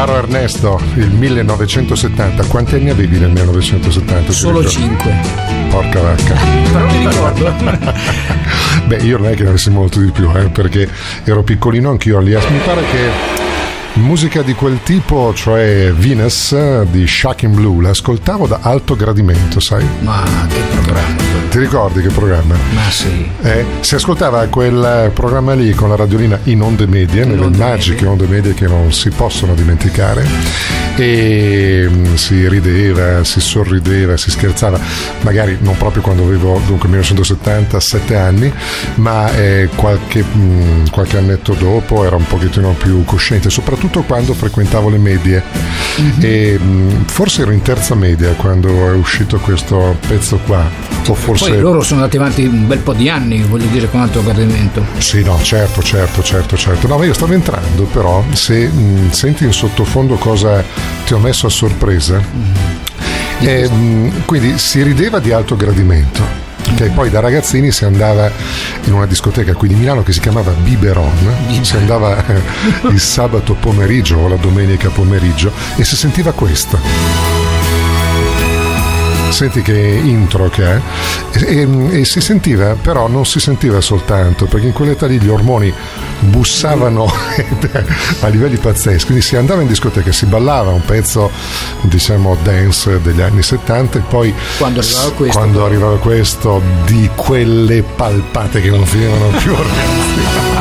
Caro Ernesto, il 1970, quanti anni avevi nel 1970? Solo 5. Porca vacca. Però mi ricordo. Beh, io non è che ne avessi molto di più, perché ero piccolino anch'io lì. Mi pare che musica di quel tipo, cioè Venus di Shocking Blue, l'ascoltavo da alto gradimento, sai? Ma che programma? Ti ricordi che programma? Ma sì. Si ascoltava quel programma lì con la radiolina in onde medie, nelle magiche onde medie che non si possono dimenticare, e si rideva, si sorrideva, si scherzava, magari non proprio quando avevo, dunque 1970, 7 anni, ma qualche annetto dopo era un pochettino più cosciente, soprattutto quando frequentavo le medie. E forse ero in terza media quando è uscito questo pezzo qua, o forse poi loro sono andati avanti un bel po' di anni, voglio dire, con alto gradimento. Sì, no, certo. No, ma io stavo entrando, però se senti in sottofondo cosa ti ho messo a sorpresa, quindi si rideva di alto gradimento. Okay, poi da ragazzini si andava in una discoteca qui di Milano che si chiamava Biberon, si andava il sabato pomeriggio o la domenica pomeriggio e si sentiva questo. Senti che intro che è, e si sentiva, però non si sentiva soltanto, perché in quell'età lì gli ormoni bussavano a livelli pazzeschi, quindi si andava in discoteca, si ballava un pezzo, diciamo, dance degli anni 70, e poi quando arrivava questo di quelle palpate che non finivano più, ragazzi.